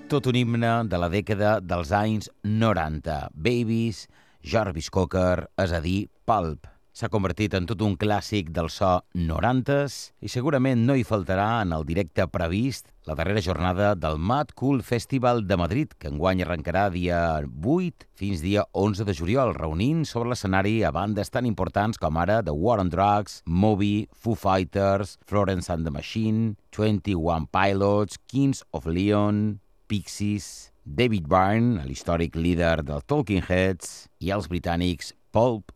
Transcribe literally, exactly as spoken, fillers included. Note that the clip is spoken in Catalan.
tot un himne de la dècada dels anys noranta. Babies, Jarvis Cocker, és a dir, Pulp. S'ha convertit en tot un clàssic del so norantes i segurament no hi faltarà en el directe previst la darrera jornada del Mad Cool Festival de Madrid, que enguany arrencarà dia vuit fins dia onze de juliol, reunint sobre l'escenari a bandes tan importants com ara The War on Drugs, Moby, Foo Fighters, Florence and the Machine, twenty-one Pilots, Kings of Leon, Pixies, David Byrne, l'històric líder dels Talking Heads, i els britànics Pulp